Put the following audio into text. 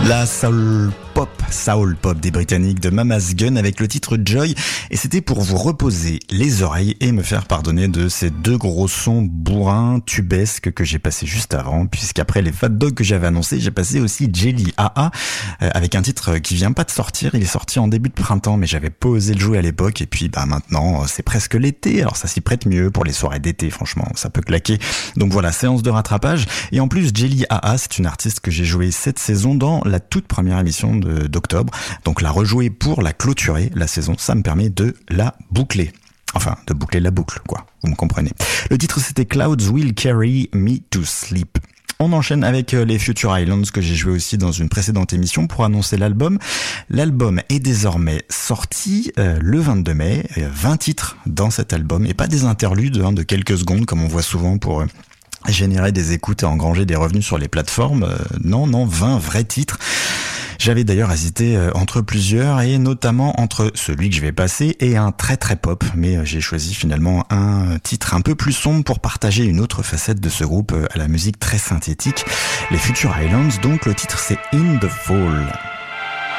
La soul pop des Britanniques de Mama's Gun avec le titre Joy, et c'était pour vous reposer les oreilles et me faire pardonner de ces deux gros sons bourrins, tubesques que j'ai passé juste avant, puisqu'après les Fat Dog que j'avais annoncé, j'ai passé aussi Jelly AA avec un titre qui vient pas de sortir, il est sorti en début de printemps, mais j'avais pas osé le jouer à l'époque, et puis maintenant c'est presque l'été, alors ça s'y prête mieux pour les soirées d'été, franchement, ça peut claquer. Donc voilà, séance de rattrapage, et en plus Jelly AA, c'est une artiste que j'ai joué cette saison dans la toute première émission d'octobre, donc la rejouer pour la clôturer, la saison, ça me permet de la boucler. Enfin, de boucler la boucle, quoi. Vous me comprenez. Le titre, c'était Clouds Will Carry Me to Sleep. On enchaîne avec les Future Islands que j'ai joué aussi dans une précédente émission pour annoncer l'album. L'album est désormais sorti le 22 mai. 20 titres dans cet album et pas des interludes de quelques secondes comme on voit souvent pour générer des écoutes et engranger des revenus sur les plateformes. Non, 20 vrais titres. J'avais d'ailleurs hésité entre plusieurs et notamment entre celui que je vais passer et un très très pop, mais j'ai choisi finalement un titre un peu plus sombre pour partager une autre facette de ce groupe à la musique très synthétique, les Future Islands. Donc le titre c'est In the Fall.